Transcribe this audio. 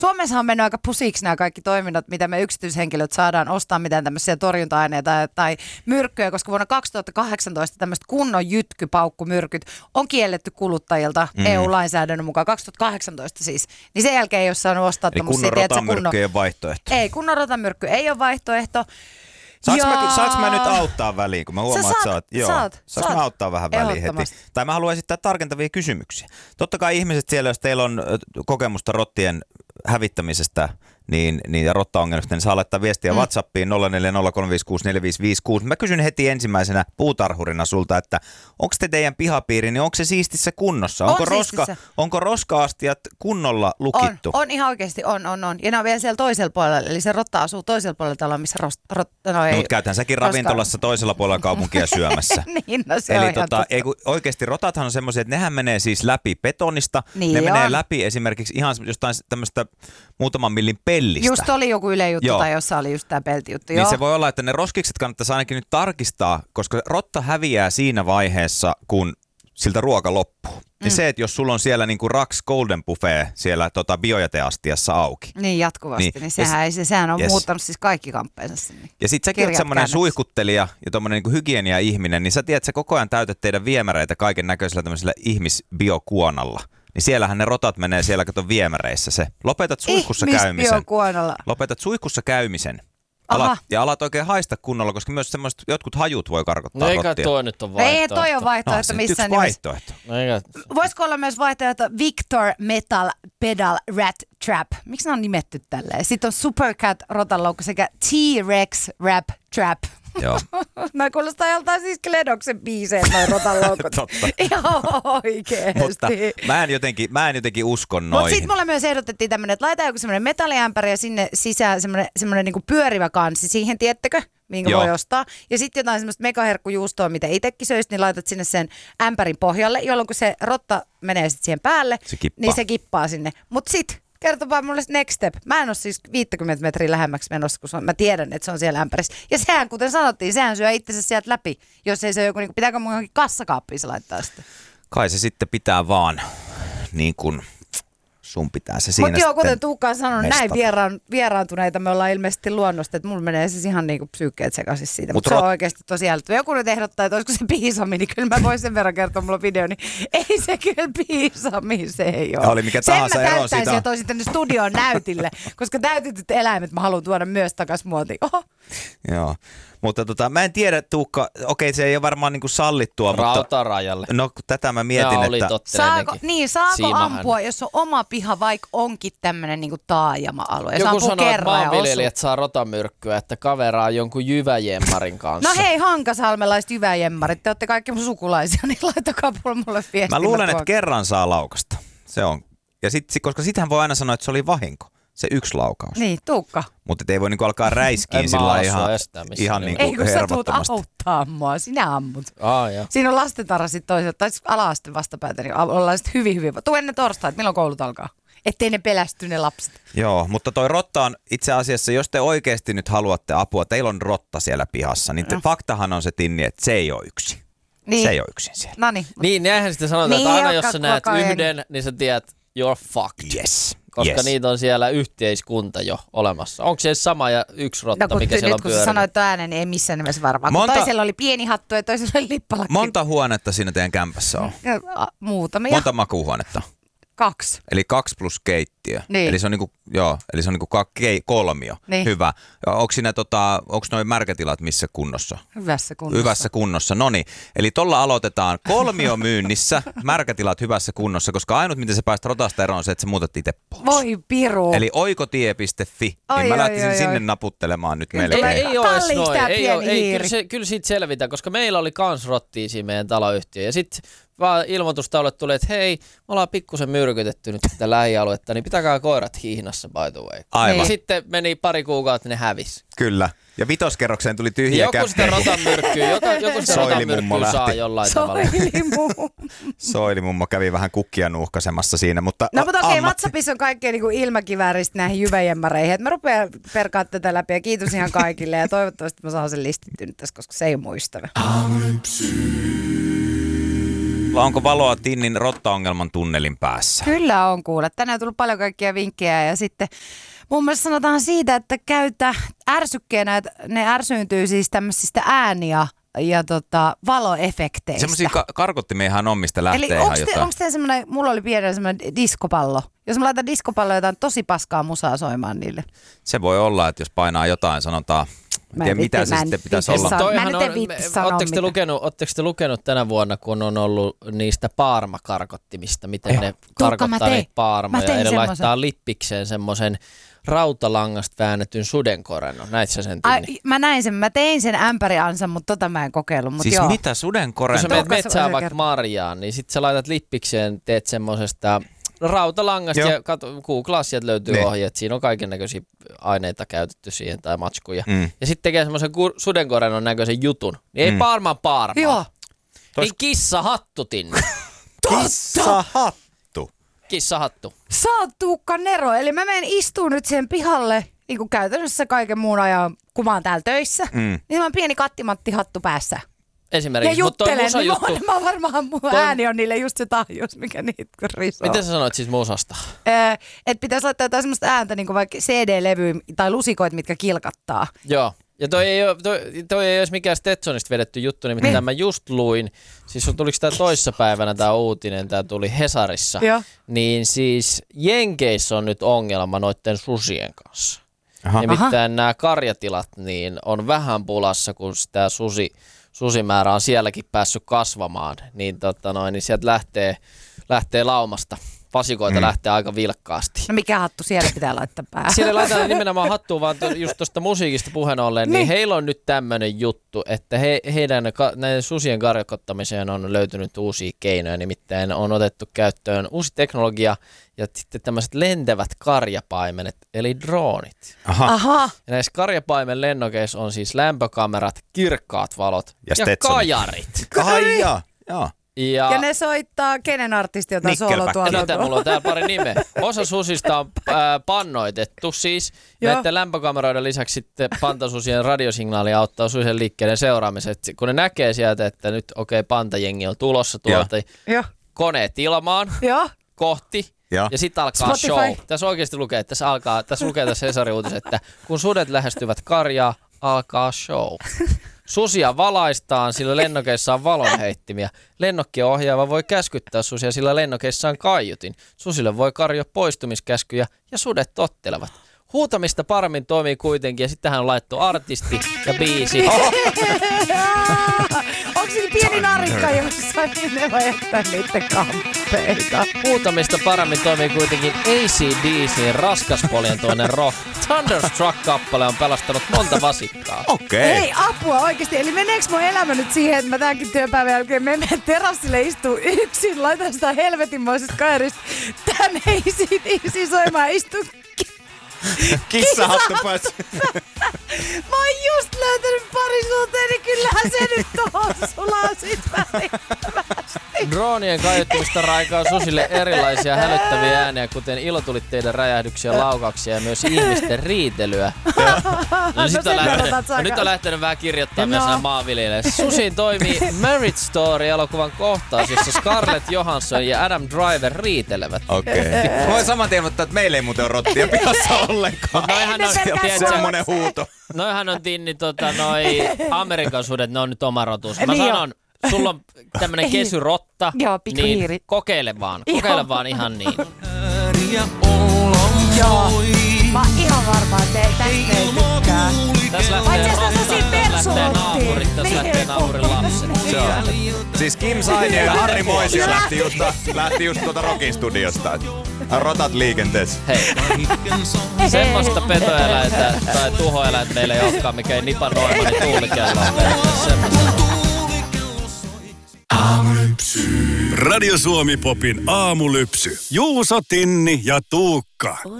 Suomessa on mennyt aika pusiksi nämä kaikki toiminnot, mitä me yksityishenkilöt saadaan ostaa, mitään tämmöisiä torjunta-aineita tai myrkkyjä, koska vuonna 2018 tämmöiset kunnon jytkypaukkumyrkyt on kielletty kuluttajilta EU-lainsäädännön mukaan, 2018 siis. Niin sen jälkeen ei ole saanut ostaa eli kunnon rotamyrkkyjen vaihtoehto. Ei, kunnon rotamyrkky ei ole vaihtoehto. Saanko mä nyt auttaa väliin, kun mä huomaan, että saanko mä auttaa vähän väliin heti? Tai mä haluan esittää tarkentavia kysymyksiä. Totta kai ihmiset siellä, jos teillä on kokemusta rottien hävittämisestä ja rottaongelmista, niin saa laittaa viestiä WhatsAppiin 0403564556. Mä kysyn heti ensimmäisenä puutarhurina sulta, että onko teidän pihapiiri, niin onko se siistissä kunnossa? Onko roska-astiat kunnolla lukittu? On ihan oikeasti, on. Ja ne on vielä siellä toisella puolella, eli se rotta asuu toisella puolella taloa, missä mutta käytän säkin ravintolassa toisella puolella kaupunkia syömässä. Niin, no se eli on oikeasti rotathan on semmoisia, että nehän menee siis läpi betonista, niin ne menee läpi esimerkiksi ihan jostain tämmöistä muutaman millin pellistä. Just oli joku Yle juttu tai jossa oli just tämä peltijuttu. Niin se voi olla, että ne roskikset kannattaisi ainakin nyt tarkistaa, koska rotta häviää siinä vaiheessa, kun siltä ruoka loppuu. Ja se, että jos sulla on siellä niinku Rax Golden Buffet siellä biojäteastiassa auki. Niin jatkuvasti, niin sehän on muuttanut siis kaikki kamppeensa sinne. Ja sit säkin oot semmoinen suihkuttelija ja tommonen niinku hygienia-ihminen, niin sä tiedät, että sä koko ajan täytät teidän viemäreitä kaiken näköisellä tämmöisellä ihmisbiokuonalla. Niin siellähän ne rotat menee siellä viemäreissä se. Lopetat suihkussa käymisen. Lopetat suihkussa käymisen. Alat oikein haista kunnolla, koska myös semmoiset jotkut hajut voi karkottaa rottia. Eikä toi nyt on vaihtoehto. Ei toi on vaihtoehto missään nimessä. Voisiko olla myös vaihtoehto Victor Metal Pedal Rat Trap? Miksi ne on nimetty tälleen? Sitten on Supercat rotanloukku sekä T-Rex Rap Trap. Joo. Mä kuulostaa joltain siis Kledoksen biiseen noin rotanloukut. Totta. Ihan oikeesti. Mutta mä en jotenkin uskon noihin. Mutta sit mulle myös ehdotettiin tämmönen, että laita joku semmonen metalliämpäri ja sinne sisään semmonen niinku pyörivä kansi siihen, tiettekö? Minkä voi ostaa. Ja sitten jotain semmoista megaherkkujuustoa, mitä itsekin söisit, niin laitat sinne sen ämpärin pohjalle, jolloin kun se rotta menee sitten siihen päälle, niin se kippaa sinne. Mutta sitten kertokaa mulle next step. Mä en ole siis 50 metriä lähemmäksi menossa, kun mä tiedän, että se on siellä ämpärissä. Ja sehän, kuten sanottiin, sehän syö itsensä sieltä läpi. Jos ei se joku, niin pitääkö mun johonkin kassakaappiin se laittaa sitä? Kai se sitten pitää vaan niin kuin sun pitää se siinä. Mutta joo, kuten Tuukka on sanonut, näin vieraantuneita me ollaan ilmeisesti luonnosta, että mulla menee siis ihan niinku psyykkeet sekaisin siitä. Mutta se on oikeasti tosi älyttävä. Joku nyt ehdottaa, että olisiko se piisami, niin kyllä mä voin sen verran kertoa mulla video, niin ei se kyllä piisami, se ei ole. Oli mikä tahansa ero siitä. Sen mä täyttäisin ja toisin tänne studioon näytille, koska täytetyt eläimet mä haluan tuoda myös takas muotiin. Oho. Joo. Mutta mä en tiedä, Tuukka, okei se ei ole varmaan niinku sallittua, Rautarajalle. No tätä mä mietin, että saako ampua, jos on oma piha, vaikka onkin tämmöinen niinku taajama-alue. Joku sanoo, että maanviljelijät saa rotamyrkkyä, että kaveraa jonkun jyväjemmarin kanssa. No hei, hankasalmelaiset jyväjemmarit, te olette kaikki mun sukulaisia, niin laittakaa mulle viestiä. Mä luulen, että kerran saa laukasta. Se on. Ja koska sitähän voi aina sanoa, että se oli vahinko. Se yksi laukaus. Niin, Tuukka. Mutta ei voi niinku alkaa räiskiin sillä ihan niinku ei, kun sä tuut hervottomasti. auttaa mua, sinä ammut. Joo. Siinä on lastentarha sitten toisaalta, tai ala-aste vastapäätä, niin ollaan sitten hyvin. Tuu ennen torstaita, milloin koulut alkaa? Ettei ne pelästy ne lapset. Joo, mutta toi rotta on itse asiassa, jos te oikeasti nyt haluatte apua, teillä on rotta siellä pihassa, niin faktahan on se Tinni, että se ei ole yksin. Niin. Se ei ole yksin siellä. Noniin. Niin, näinhän sitten sanotaan, että aina jos sä näet yhden, niin sä tiedät, you're fucked. Yes. Koska niitä on siellä yhteiskunta jo olemassa. Onko se sama ja yksi rotta, mikä siellä on pyörinyt? Nyt kun sä sanoit ääneen, niin ei missään nimessä varmaan. Toisella oli pieni hattu ja toisella oli lippalakki. Monta huonetta siinä teidän kämpässä on? Muutamia. Monta makuuhuonetta? 2. Eli 2 plus keittiö. Niin. Eli se on niinku kolmio. Niin. Hyvä. Onko siinä noi märkätilat missä kunnossa? Hyvässä kunnossa. Noniin. Eli tolla aloitetaan kolmiomyynnissä, märkätilat hyvässä kunnossa, koska ainut miten sä pääst rotasta eroon on se, että sä muutat itse pois. Voi piru. Eli oikotie.fi. Niin mä lähtisin sinne naputtelemaan nyt melkein. Ei ole edes noin. Kyllä siitä selvitään, koska meillä oli kans rottia siinä meidän taloyhtiö. Ja sitten vaan ilmoitustaululle tuli, että hei, me ollaan pikkusen myrkytetty nyt tätä lähialuetta, niin pitäkää koirat hihnassa by the way. Aivan. Ja sitten meni pari kuukautta, ne hävisi. Kyllä. Ja vitoskerrokseen tuli tyhjiä joku sitä rotanmyrkkyä saa jollain tavalla. Soilimummo kävi vähän kukkia nuuhkasemassa siinä, mutta okei, WhatsAppissa on kaikkea niin kuin ilmäkivääristä näihin jyväjemmareihin. Mä rupean perkaa tätä läpi ja kiitos ihan kaikille ja toivottavasti mä saan sen listittynyt tässä, koska se ei ole muistava. Onko valoa Tinnin rottaongelman tunnelin päässä? Kyllä on kuule. Tänään on tullut paljon kaikkia vinkkejä ja sitten mun mielestä sanotaan siitä, että käytä ärsykkeenä, että ne ärsyyntyy siis tämmöisistä ääniä ja valoefekteistä. Semmoisia karkottimia on, mistä lähtee ihan jotain. Onko teillä semmoinen, mulla oli pienellä semmoinen diskopallo. Jos mä laitan diskopalloa jotain tosi paskaa musaa soimaan niille. Se voi olla, että jos painaa jotain, sanotaan, mitä se sitten pitäisi olla. Oletteko te lukenut tänä vuonna, kun on ollut niistä paarmakarkottimista, miten ne karkottaa niitä paarmoja, eli laittaa lippikseen semmoisen rautalangasta väännetyn sudenkorennon. Näit sä sen, Tinni? Mä näin sen. Mä tein sen ämpäriansan, mutta mä en kokeillut. Siis joo. mitä sudenkorenno? Kun sä menet metsään vaikka marjaan, niin sit sä laitat lippikseen, teet semmosesta rautalangasta ja googlaa, sieltä löytyy ohjeet. Siinä on kaikennäköisiä aineita käytetty siihen tai matskuja. Ja sitten tekee semmoisen sudenkorennon näköisen jutun. Niin ei paarmaa. Joo. Niin kissahattu, Tinni. Kissahattu. Sä oot Tuukka Nero, eli mä menen istuun nyt siihen pihalle, niin kuin käytännössä kaiken muun ajan, kun mä oon täällä töissä. Niin mä oon pieni kattimatti-hattu päässä. Esimerkiksi. Ja juttelen, niin mä varmaan mun ääni on niille just se tahjus, mikä niitä risoo. Miten sä sanoit siis musasta? Että pitäisi laittaa jotain semmoista ääntä, niin kuin vaikka CD-levyä tai lusikoita, mitkä kilkattaa. Joo. Ja toi ei ole mikään Stetsonista vedetty juttu, nimittäin mä just luin, siis tuliko tämä toissapäivänä tämä uutinen, tämä tuli Hesarissa, niin siis Jenkeissä on nyt ongelma noitten susien kanssa. Nimittäin nämä karjatilat niin on vähän pulassa, kun tämä susimäärä on sielläkin päässyt kasvamaan, niin, niin sieltä lähtee laumasta. Vasikoita lähtee aika vilkkaasti. No mikä hattu siellä pitää laittaa päähän? Siellä laitetaan nimenomaan hattua, vaan just tuosta musiikista puheen ollen, niin heillä on nyt tämmöinen juttu, että näiden susien karkottamiseen on löytynyt uusia keinoja, nimittäin on otettu käyttöön uusi teknologia ja sitten tämmöiset lentävät karjapaimenet, eli droonit. Aha. Ja näissä karjapaimen lennokeissa on siis lämpökamerat, kirkkaat valot ja kajarit. Joo. Ja ne soittaa kenen artisti, jota soolotuotantoa. Mulla on täällä pari nimeä. Osa susista on pannoitettu siis. Näiden lämpökameroiden lisäksi sitten pantasusien radiosignaali auttaa susien liikkeiden seuraamiseen. Kun ne näkee sieltä, että nyt pantajengi on tulossa tuolta, koneet ilmaan kohti. Ja sitten alkaa Spotify. Show. Tässä oikeasti lukee, että tässä lukee tässä Hesarin uutis, että kun sudet lähestyvät karjaa, alkaa show. Susia valaistaan, sillä lennokeissa on valonheittimiä. Lennokkia ohjaava voi käskyttää susia, sillä lennokeissa on kaiutin. Susille voi karjoa poistumiskäskyjä ja sudet tottelevat. Huutamista paremmin toimii kuitenkin ja sitten hän on laittu artisti ja biisi. Onko sillä pieni narikka jossain, niin ne voi jättää niiden kamppeita? Huutamista paremmin toimii kuitenkin AC/DC:n raskaspoljentoinen rock. Thunderstruck-kappale on pelastanut monta vasikkaa. Okei. Ei apua oikeesti. Eli meneekö mun elämä nyt siihen, että mä tämänkin työpäivän jälkeen menen terassille istuu yksin, laitan sitä helvetinmoisesta kairista tän AC/DC soimaan ja istun kissahattu pois. Mä oon just löytänyt parisuuteen, niin kyllähän se nyt tohon sulaa sit välittömästi. Droonien kaiuttimista raikaa susille erilaisia hälyttäviä ääniä, kuten ilotulitteiden räjähdyksiä, laukauksia ja myös ihmisten riitelyä. Nyt on lähtenyt vähän kirjoittaa myös nämä maanviljelijät. Susiin toimii Marriage Story-elokuvan kohtaus, jossa Scarlett Johansson ja Adam Driver riitelevät. Okei. Voi saman tiedottaa, että meillä ei muuten ole rottia pihassa ollenkaan. Semmoinen huuto. Noihan on Tinni, Amerikan sudet, ne on nyt oma rotus. Mä sanon, sulla on tämmönen kesyrotta, niin kokeile vaan ihan niin. Joo, mä oon ihan varma, että tästä ei tykkää. Tässä lähtee naapurin lapset. Siis Kim Sainio ja Harri Moisio lähti just tuota Rockin studiosta. Rotat liikenteessä. Hei. Semmoista petoeläintä tai tuhoeläintä meillä ei olekaan, mikä ei Nipa Normanin tuulikello on periaatteessa Radio Suomi Popin aamulypsy. Juuso, Tinni ja Tuukka.